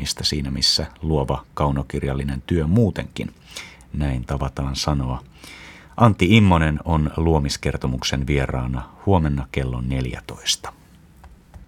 tekemistä siinä, missä luova kaunokirjallinen työ muutenkin. Näin tavataan sanoa. Antti Immonen on luomiskertomuksen vieraana huomenna kello 14.